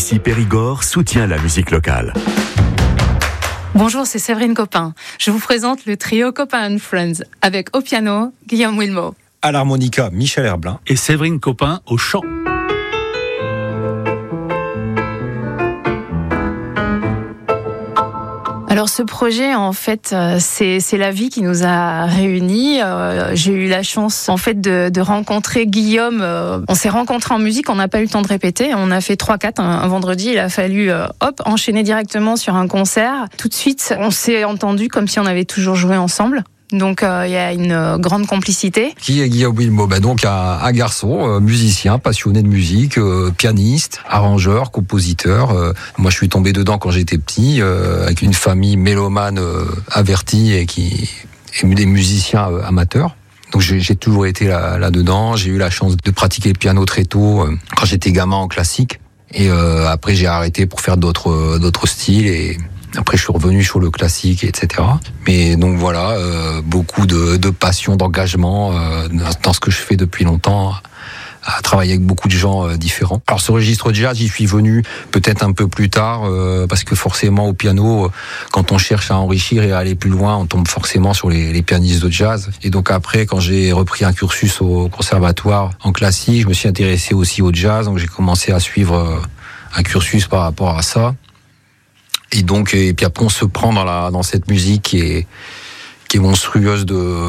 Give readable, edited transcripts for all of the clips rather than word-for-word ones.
Ici Périgord soutient la musique locale. Bonjour, c'est Séverine Copin. Je vous présente le trio Copin & Friends avec au piano Guillaume Wilmot, à l'harmonica Michel Herblin et Séverine Copin au chant. Alors ce projet, en fait, c'est la vie qui nous a réunis. J'ai eu la chance, en fait, de rencontrer Guillaume. On s'est rencontrés en musique, on n'a pas eu le temps de répéter. On a fait 3-4 un vendredi. Il a fallu, enchaîner directement sur un concert. Tout de suite, on s'est entendu comme si on avait toujours joué ensemble. Donc il y a une grande complicité. Qui est Guillaume Wilmot? Donc un garçon, musicien, passionné de musique, pianiste, arrangeur, compositeur. Moi je suis tombé dedans quand j'étais petit, avec une famille mélomane avertie et qui est des musiciens amateurs. Donc j'ai toujours été là-dedans. J'ai eu la chance de pratiquer le piano très tôt, quand j'étais gamin en classique. Et après j'ai arrêté pour faire d'autres styles et après, je suis revenu sur le classique, etc. Mais donc voilà, beaucoup de passion, d'engagement dans ce que je fais depuis longtemps, à travailler avec beaucoup de gens différents. Alors ce registre jazz, j'y suis venu peut-être un peu plus tard, parce que forcément au piano, quand on cherche à enrichir et à aller plus loin, on tombe forcément sur les pianistes de jazz. Et donc après, quand j'ai repris un cursus au conservatoire en classique, je me suis intéressé aussi au jazz, donc j'ai commencé à suivre un cursus par rapport à ça. Et puis après on se prend dans cette musique qui est monstrueuse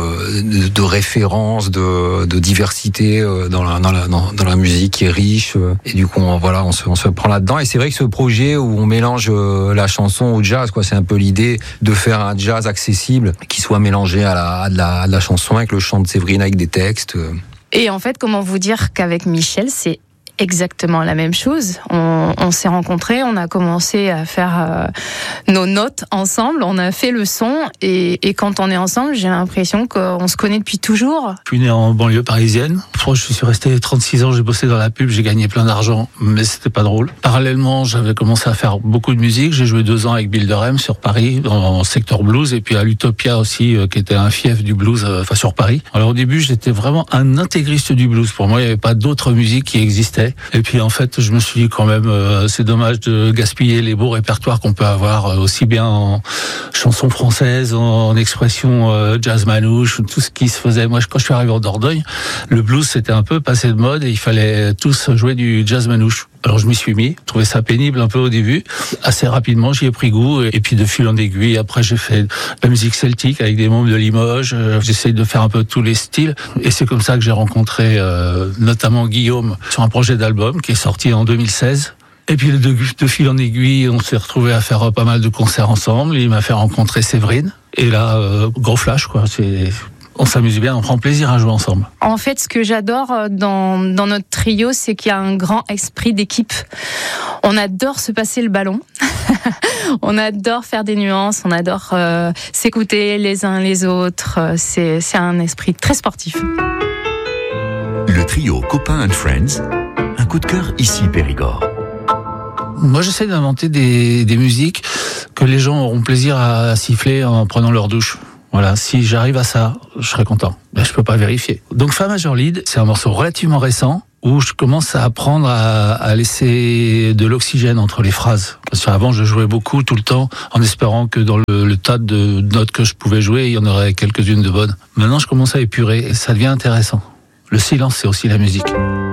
de références, de diversité dans la musique qui est riche. Et du coup on se prend là-dedans. Et c'est vrai que ce projet où on mélange la chanson au jazz, c'est un peu l'idée de faire un jazz accessible qui soit mélangé à la chanson avec le chant de Séverine, avec des textes. Et en fait, comment vous dire qu'avec Michel, c'est exactement la même chose. On s'est rencontrés, on a commencé à faire nos notes ensemble, on a fait le son et quand on est ensemble, j'ai l'impression qu'on se connaît depuis toujours. Je suis né en banlieue parisienne. Je suis resté 36 ans, j'ai bossé dans la pub, j'ai gagné plein d'argent, mais c'était pas drôle. Parallèlement, j'avais commencé à faire beaucoup de musique. J'ai joué 2 ans avec Bill Durham sur Paris, en secteur blues, et puis à l'Utopia aussi, qui était un fief du blues, sur Paris. Alors au début, j'étais vraiment un intégriste du blues. Pour moi, il n'y avait pas d'autre musique qui existait. Et puis en fait, je me suis dit quand même, c'est dommage de gaspiller les beaux répertoires qu'on peut avoir, aussi bien en chansons françaises, en expression jazz manouche, tout ce qui se faisait. Moi, quand je suis arrivé en Dordogne, le blues c'était un peu passé de mode et il fallait tous jouer du jazz manouche. Alors je m'y suis mis, je trouvais ça pénible un peu au début. Assez rapidement, j'y ai pris goût et puis de fil en aiguille, après j'ai fait de la musique celtique avec des membres de Limoges. J'essaye de faire un peu tous les styles et c'est comme ça que j'ai rencontré notamment Guillaume sur un projet d'album qui est sorti en 2016. Et puis de fil en aiguille, on s'est retrouvés à faire pas mal de concerts ensemble. Il m'a fait rencontrer Séverine et là, gros flash on s'amuse bien, on prend plaisir à jouer ensemble. En fait, ce que j'adore dans notre trio, c'est qu'il y a un grand esprit d'équipe. On adore se passer le ballon. On adore faire des nuances, on adore s'écouter les uns les autres. C'est un esprit très sportif. Le trio Copin & Friends, un coup de cœur ici Périgord. Moi, j'essaie d'inventer des musiques que les gens auront plaisir à siffler en prenant leur douche. Voilà, si j'arrive à ça, je serai content. Mais je peux pas vérifier. Donc Fa major lead, c'est un morceau relativement récent où je commence à apprendre à laisser de l'oxygène entre les phrases. Parce qu'avant, je jouais beaucoup, tout le temps, en espérant que dans le tas de notes que je pouvais jouer, il y en aurait quelques-unes de bonnes. Maintenant, je commence à épurer et ça devient intéressant. Le silence, c'est aussi la musique.